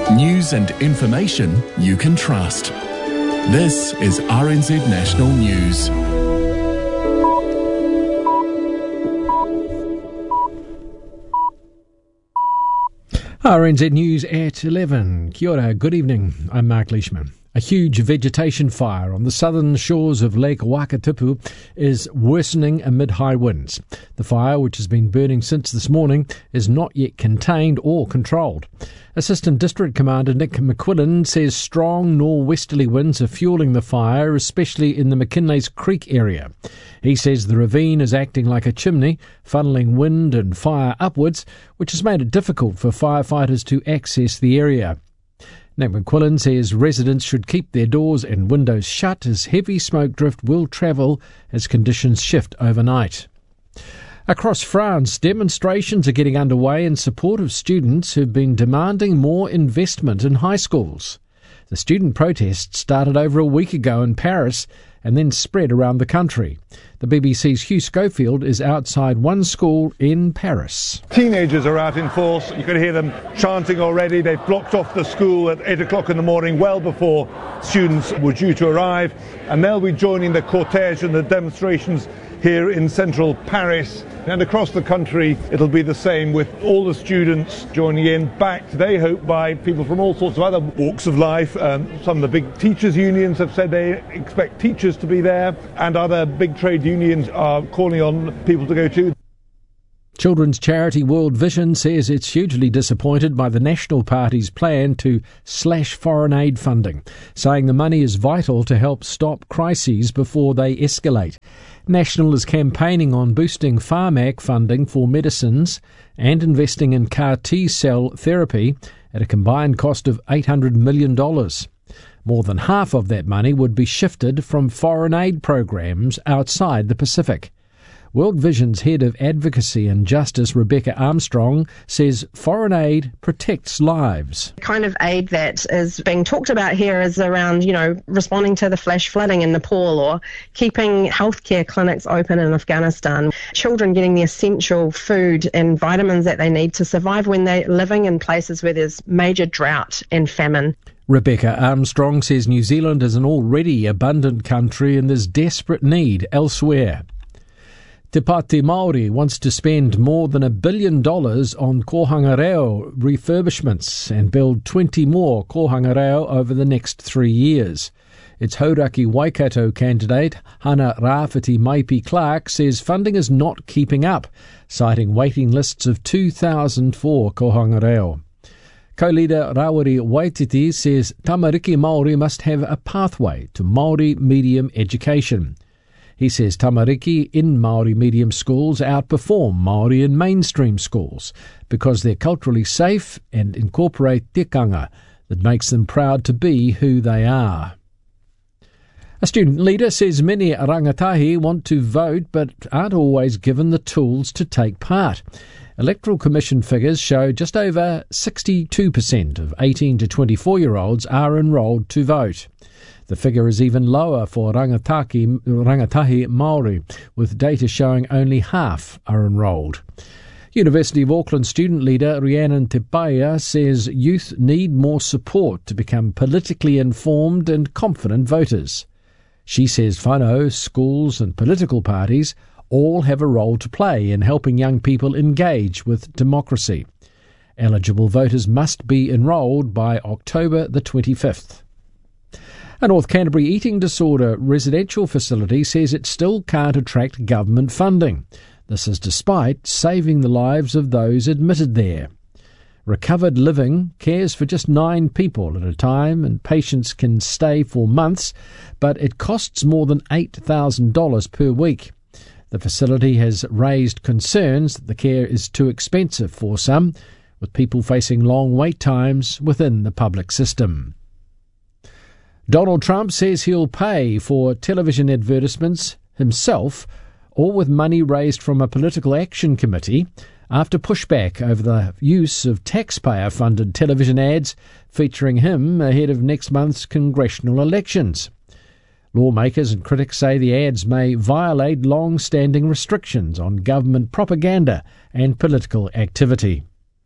News and information you can trust. This is RNZ National News. RNZ News at 11. Kia ora, good evening. I'm Mark Leishman. A huge vegetation fire on the southern shores of Lake Wakatipu is worsening amid high winds. The fire, which has been burning since this morning, is not yet contained or controlled. Assistant District Commander Nick McQuillan says strong nor'westerly winds are fueling the fire, especially in the McKinley's Creek area. He says the ravine is acting like a chimney, funneling wind and fire upwards, which has made it difficult for firefighters to access the area. Nick McQuillan says residents should keep their doors and windows shut as heavy smoke drift will travel as conditions shift overnight. Across France, demonstrations are getting underway in support of students who've been demanding more investment in high schools. The student protests started over a week ago in Paris and then spread around the country. The BBC's Hugh Schofield is outside one school in Paris. Teenagers are out in force. You could hear them chanting already. They've blocked off the school at 8 o'clock in the morning, well before students were due to arrive. And they'll be joining the cortege and the demonstrations here in central Paris. And across the country, it'll be the same, with all the students joining in, backed, they hope, by people from all sorts of other walks of life. Some of the big teachers' unions have said they expect teachers to be there, and other big trade unions are calling on people to go too. Children's charity World Vision says it's hugely disappointed by the National Party's plan to slash foreign aid funding, saying the money is vital to help stop crises before they escalate. National is campaigning on boosting Pharmac funding for medicines and investing in CAR T-cell therapy at a combined cost of $800 million. More than half of that money would be shifted from foreign aid programs outside the Pacific. World Vision's head of advocacy and justice, Rebecca Armstrong, says foreign aid protects lives. The kind of aid that is being talked about here is around, responding to the flash flooding in Nepal or keeping healthcare clinics open in Afghanistan. Children getting the essential food and vitamins that they need to survive when they're living in places where there's major drought and famine. Rebecca Armstrong says New Zealand is an already abundant country and there's desperate need elsewhere. Te Pāti Māori wants to spend more than $1 billion on Kohanga Reo refurbishments and build 20 more Kohanga Reo over the next 3 years. Its Hauraki Waikato candidate, Hana Rāwhiti Maipi Clark, says funding is not keeping up, citing waiting lists of 2,000 for Kohanga Reo. Co-leader Rawiri Waititi says Tamariki Māori must have a pathway to Māori medium education. He says Tamariki in Māori medium schools outperform Māori in mainstream schools because they're culturally safe and incorporate tikanga that makes them proud to be who they are. A student leader says many rangatahi want to vote but aren't always given the tools to take part. Electoral Commission figures show just over 62% of 18 to 24-year-olds are enrolled to vote. The figure is even lower for rangatahi Māori, with data showing only half are enrolled. University of Auckland student leader Rhiannon Te Paia says youth need more support to become politically informed and confident voters. She says whānau, schools and political parties all have a role to play in helping young people engage with democracy. Eligible voters must be enrolled by October the 25th. A North Canterbury eating disorder residential facility says it still can't attract government funding. This is despite saving the lives of those admitted there. Recovered Living cares for just 9 people at a time and patients can stay for months, but it costs more than $8,000 per week. The facility has raised concerns that the care is too expensive for some, with people facing long wait times within the public system. Donald Trump says he'll pay for television advertisements himself or with money raised from a political action committee after pushback over the use of taxpayer-funded television ads featuring him ahead of next month's congressional elections. Lawmakers and critics say the ads may violate long-standing restrictions on government propaganda and political activity.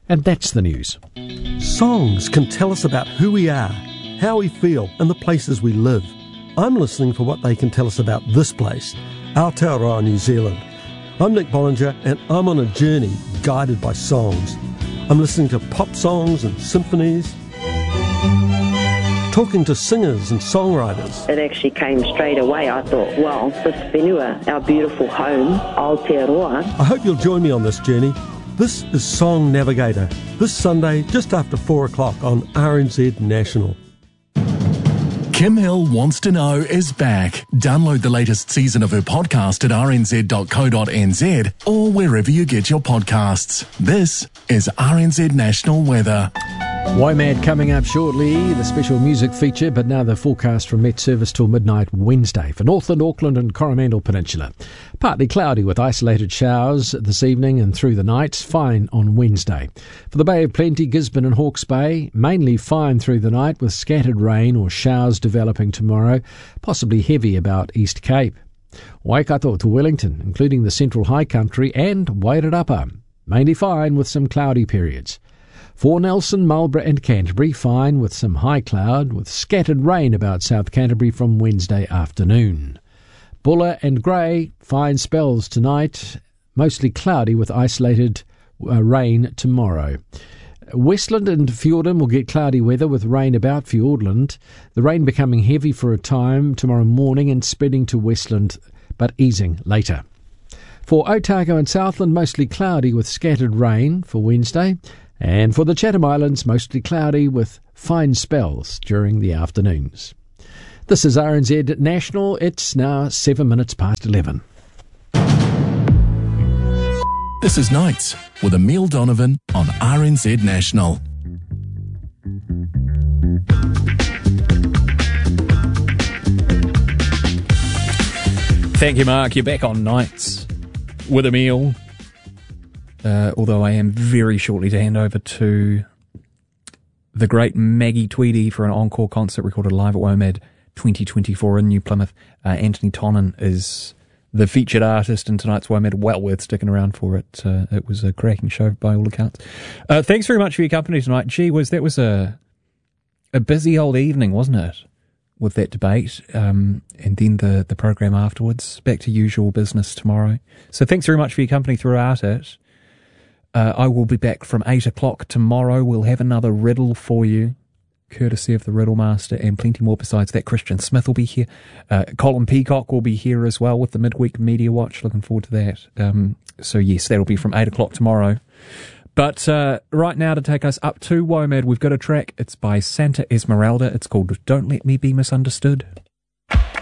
And that's the news. Songs can tell us about who we are, how we feel, and the places we live. I'm listening for what they can tell us about this place, Aotearoa, New Zealand. I'm Nick Bollinger, and I'm on a journey guided by songs. I'm listening to pop songs and symphonies, talking to singers and songwriters. It actually came straight away. I thought, well, this whenua, our beautiful home, Aotearoa. I hope you'll join me on this journey. This is Song Navigator, this Sunday just after 4 o'clock on RNZ National. Kim Hill Wants to Know is back. Download the latest season of her podcast at rnz.co.nz or wherever you get your podcasts. This is RNZ National Weather. WOMAD coming up shortly, the special music feature, but now the forecast from Met Service till midnight Wednesday for Northland, Auckland and Coromandel Peninsula. Partly cloudy with isolated showers this evening and through the night, fine on Wednesday. For the Bay of Plenty, Gisborne and Hawke's Bay, mainly fine through the night with scattered rain or showers developing tomorrow, possibly heavy about East Cape. Waikato to Wellington, including the Central High Country and Wairarapa, mainly fine with some cloudy periods. For Nelson, Marlborough and Canterbury, fine with some high cloud, with scattered rain about South Canterbury from Wednesday afternoon. Buller and Grey, fine spells tonight, mostly cloudy with isolated rain tomorrow. Westland and Fiordland will get cloudy weather with rain about Fiordland, the rain becoming heavy for a time tomorrow morning and spreading to Westland, but easing later. For Otago and Southland, mostly cloudy with scattered rain for Wednesday. And for the Chatham Islands, mostly cloudy with fine spells during the afternoons. This is RNZ National. It's now 7 minutes past 11. This is Nights with Emile Donovan on RNZ National. Thank you, Mark. You're back on Nights with Emile. Although I am very shortly to hand over to the great Maggie Tweedy for an encore concert recorded live at WOMAD 2024 in New Plymouth. Anthony Tonnan is the featured artist in tonight's WOMAD. Well worth sticking around for it. It was a cracking show by all accounts. Thanks very much for your company tonight. Gee whiz, that was a busy old evening, wasn't it? With that debate, and then the program afterwards. Back to usual business tomorrow. So thanks very much for your company throughout it. I will be back from 8 o'clock tomorrow. We'll have another riddle for you, courtesy of the Riddle Master, and plenty more besides that. Christian Smith will be here. Colin Peacock will be here as well with the Midweek Media Watch. Looking forward to that. So yes, that'll be from 8 o'clock tomorrow. But right now, to take us up to WOMAD, we've got a track. It's by Santa Esmeralda. It's called Don't Let Me Be Misunderstood.